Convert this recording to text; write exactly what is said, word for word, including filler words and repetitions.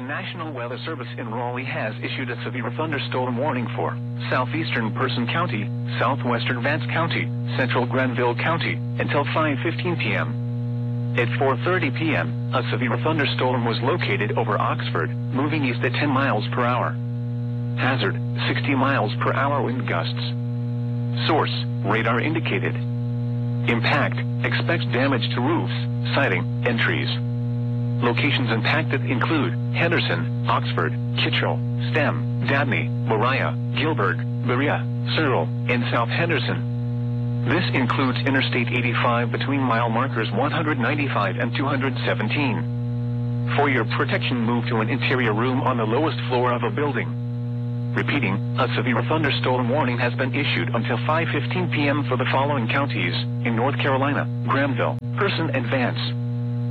National Weather Service in Raleigh has issued a severe thunderstorm warning for southeastern Person County, southwestern Vance County, central Granville County, until five fifteen p m At four thirty p m, a severe thunderstorm was located over Oxford, moving east at ten miles per hour. Hazard, sixty miles per hour wind gusts. Source, radar indicated. Impact, expects damage to roofs, siding, and trees. Locations impacted include Henderson, Oxford, Kittrell, Stem, Dabney, Moriah, Gilbert, Berea, Searle, and South Henderson. This includes Interstate eighty-five between mile markers one hundred ninety-five and two hundred seventeen. For your protection, move to an interior room on the lowest floor of a building. Repeating, a severe thunderstorm warning has been issued until five fifteen p m for the following counties in North Carolina: Granville, Person, and Vance.